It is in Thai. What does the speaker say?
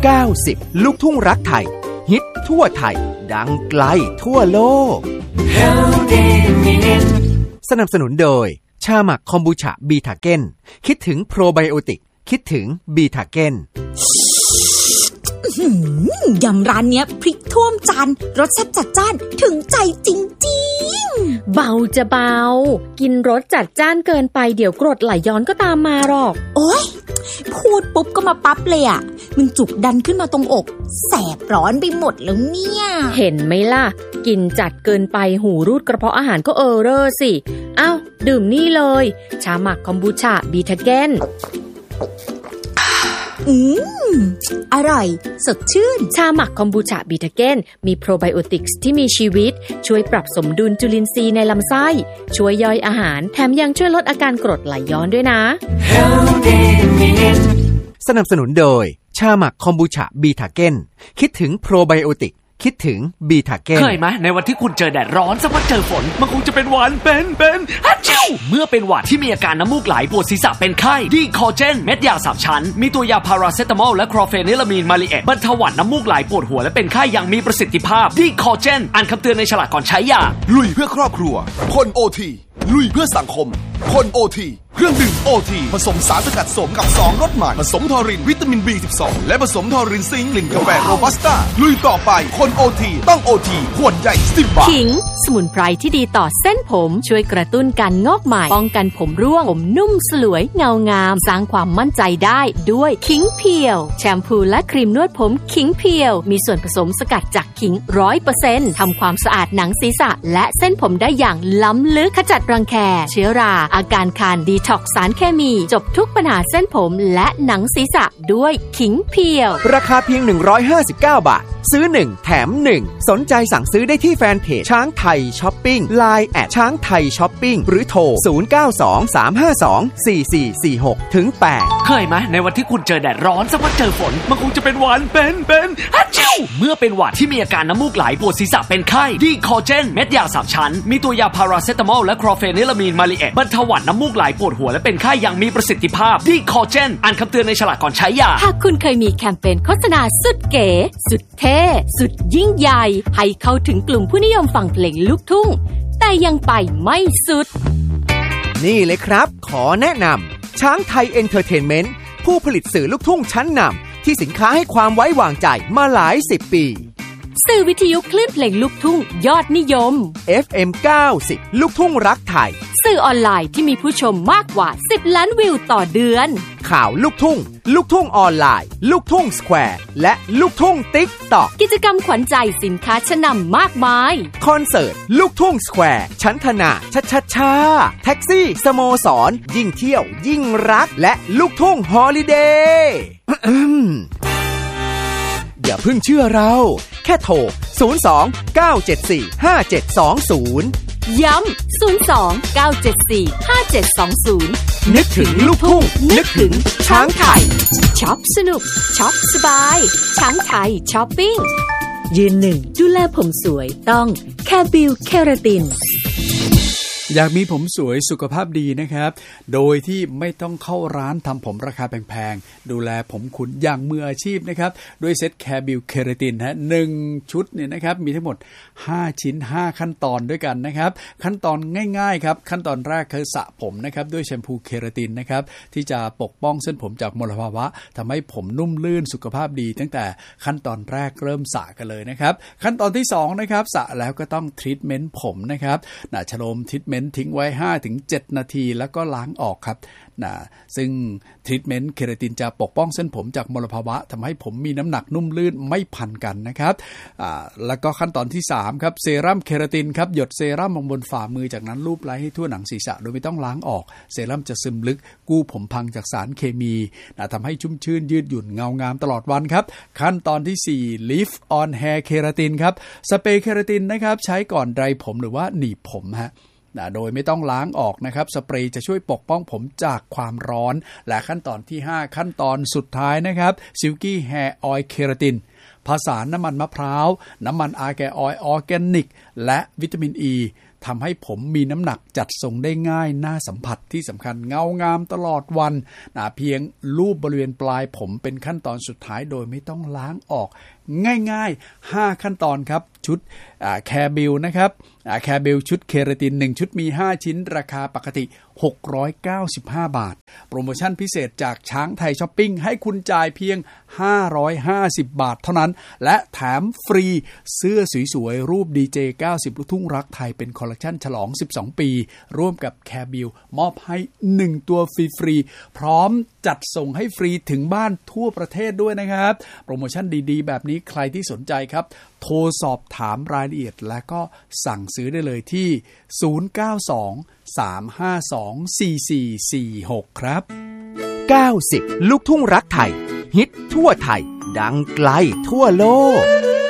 90 ลูกทุ่งรักไทยฮิตทั่วไทยดังไกลทั่วโลกสนับสนุนโดยชาหมักคอมบูชาบีทาเก้นคิดถึงโปรไบโอติกคิดถึงบีทาเก้นยำร้านเนี้ยพริกท่วมจานรสแซ่บจัดจ้านถึงใจจริงๆเบาจะเบากินรสจัดจ้านเกินไปเดี๋ยวกรดไหลย้อนก็ตามมาหรอกโอ๊ยพูดปุ๊บก็มาปั๊บเลยอ่ะมันจุกดันขึ้นมาตรงอกแสบร้อนไปหมดแล้วเนี่ยเห็นไหมล่ะกินจัดเกินไปหูรูดกระเพาะอาหารก็เออเร่อสิอ้าวดื่มนี่เลยชาหมักคอมบูชาบีทาเก้นอร่อยสดชื่นชาหมักคอมบูชาบีทาเก้นมีโปรไบโอติกส์ที่มีชีวิตช่วยปรับสมดุลจุลินทรีย์ในลำไส้ช่วยย่อยอาหารแถมยังช่วยลดอาการกรดไหลย้อนด้วยนะสนับสนุนโดยชาหมักคอมบูชาบีทาเก้นคิดถึงโปรไบโอติกคิดถึงบีทาเก้นเคยไหมในวันที่คุณเจอแดดร้อนสักพักเจอฝนมันคงจะเป็นหวัดเป็นฮัจจิวเมื่อเป็นหวัดที่มีอาการน้ำมูกไหลปวดศีรษะเป็นไข้ดีคอเจนเม็ดยา3ชั้นมีตัวยาพาราเซตามอลและคลอเฟนิลามีนมาลีเอตบรรเทาหวัดน้ำมูกไหลปวดหัวและเป็นไข้อย่างมีประสิทธิภาพดีคอเจนอ่านคำเตือนในฉลากก่อนใช้ยาลุยเพื่อครอบครัวคนโอทีลุยเพื่อสังคมคนโอทีเครื่องดื่มโอทีผสมสารสกัดสมกับ2รสใหม่ผสมทอรินวิตามิน B12 และผสมทอรินซิงค์กลิ่นกาแฟโรบัสต้าลุยต่อไปคนโอทีต้องโอทีขวดใหญ่10 บาทขิงสมุนไพรที่ดีต่อเส้นผมช่วยกระตุ้นการงอกใหม่ป้องกันผมร่วงผมนุ่มสลวยเงางามสร้างความมั่นใจได้ด้วยขิงเพียวแชมพูและครีมนวดผมขิงเพียวมีส่วนผสมสกัดจากขิง 100% ทำความสะอาดหนังศีรษะและเส้นผมได้อย่างล้ำลึกขจัดรังแคเชื้อราอาการคันดีท็อกซ์สารเคมีจบทุกปัญหาเส้นผมและหนังศีรษะด้วยขิงเพียวราคาเพียง159 บาทซื้อ1แถม1สนใจสั่งซื้อได้ที่แฟนเพจช้างไทยช้อปปิ้ง LINE แอดช้างไทยช้อปปิ้งหรือโทร0923524446ถึง8 เคยไหมในวันที่คุณเจอแดดร้อนสักพักเจอฝนมันคงจะเป็นหวัดเป็นฮัจจิวเมื่อเป็นหวัดที่มีอาการน้ำมูกไหลปวดศีรษะเป็นไข้ดีคอเจนเม็ดยา3ชั้นมีตัวยาพาราเซตามอลและคลอเฟนิลามีนมาลีเอตบรรเทาหวัดน้ำมูกไหลปวดหัวและเป็นไข้อย่างมีประสิทธิภาพดีคอเจนอ่านคำเตือนในฉลากก่อนใช้ยาหากคุณเคยมีแคมเปญโฆษณาสุดเก๋สุดเท่สุดยิ่งใหญ่ให้เข้าถึงกลุ่มผู้นิยมฟังเพลงลูกทุ่งแต่ยังไปไม่สุดนี่เลยครับขอแนะนำช้างไทยเอนเตอร์เทนเมนต์ผู้ผลิตสื่อลูกทุ่งชั้นนำที่สินค้าให้ความไว้วางใจมาหลาย10 ปีสื่อวิทยุคลื่นเพลงลูกทุ่งยอดนิยม FM 90ลูกทุ่งรักไทยสื่อออนไลน์ที่มีผู้ชมมากกว่า10 ล้านวิวต่อเดือนข่าวลูกทุ่งลูกทุ่งออนไลน์ลูกทุ่งสแควร์และลูกทุ่งติ๊กต็อกกิจกรรมขวัญใจสินค้าชั้นนำมากมายคอนเสิร์ตลูกทุ่งสแควร์ชั้นธนาช้าแท็กซี่สโมสรยิ่งเที่ยวยิ่งรักและลูกทุ่งฮอลิเดย์อย่าเพิ่งเชื่อเราแค่โทร02-974-5720 ย้ำ02-974-5720 นึกถึงลูกทุ่งนึกถึงช้างไทยช็อปสนุกช็อปสบายช้างไทยช้อปปิ้งยืนหนึ่งดูแลผมสวยต้องแคบิลเคราตินอยากมีผมสวยสุขภาพดีนะครับโดยที่ไม่ต้องเข้าร้านทำผมราคาแพงๆดูแลผมคุณอย่างมืออาชีพนะครับด้วยเซ็ตแคบิลเคราตินฮะ1ชุดเนี่ยนะครับมีทั้งหมด5ชิ้น5ขั้นตอนด้วยกันนะครับขั้นตอนง่ายๆครับขั้นตอนแรกคือสระผมนะครับด้วยแชมพูเคราตินนะครับที่จะปกป้องเส้นผมจากมลภาวะทำให้ผมนุ่มลื่นสุขภาพดีตั้งแต่ขั้นตอนแรกเริ่มสระกันเลยนะครับขั้นตอนที่2นะครับสระแล้วก็ต้องทรีทเมนต์ผมนะครับชโลมทรีทเมนต์ทิ้งไว้ 5-7 นาทีแล้วก็ล้างออกครับซึ่งทรีทเมนต์เคราตินจะปกป้องเส้นผมจากมลภาวะทำให้ผมมีน้ำหนักนุ่มลื่นไม่พันกันนะครับแล้วก็ขั้นตอนที่3ครับเซรั่มเคราตินครับหยดเซรั่มลงบนฝ่ามือจากนั้นลูบไล้ให้ทั่วหนังศีรษะโดยไม่ต้องล้างออกเซรั่มจะซึมลึกกู้ผมพังจากสารเคมีทำให้ชุ่มชื่นยืดหยุ่นเงางามตลอดวันครับขั้นตอนที่4 Lift on Hair เคราตินครับสเปรย์เคราตินนะครับใช้ก่อนไดร์ผมหรือว่าหนีบผมฮะโดยไม่ต้องล้างออกนะครับสเปรย์จะช่วยปกป้องผมจากความร้อนและขั้นตอนที่5ขั้นตอนสุดท้ายนะครับ Silky Hair Oil Keratin ผสานน้ำมันมะพร้าวน้ำมันอาร์แกออยล์ออร์แกนิกและวิตามิน E ทำให้ผมมีน้ำหนักจัดทรงได้ง่ายน่าสัมผัสที่สำคัญเงางามตลอดวันเพียงลูบบริเวณปลายผมเป็นขั้นตอนสุดท้ายโดยไม่ต้องล้างออกง่ายๆ5ขั้นตอนครับชุดแคร์บิลนะครับแคร์บิลชุดเคราติน1ชุดมี5ชิ้นราคาปกติ695 บาทโปรโมชั่นพิเศษจากช้างไทยช้อปปิ้งให้คุณจ่ายเพียง550 บาทเท่านั้นและแถมฟรีเสื้อสวยๆรูปดีเจ90ลูกทุ่งรักไทยเป็นคอลเลคชันฉลอง12ปีร่วมกับแคร์บิลมอบให้1ตัวฟรีๆพร้อมจัดส่งให้ฟรีถึงบ้านทั่วประเทศด้วยนะครับโปรโมชั่นดีๆแบบนี้ใครที่สนใจครับโทรสอบถามรายละเอียดและก็สั่งซื้อได้เลยที่092-352-4446ครับ 90ลูกทุ่งรักไทยฮิตทั่วไทยดังไกลทั่วโลก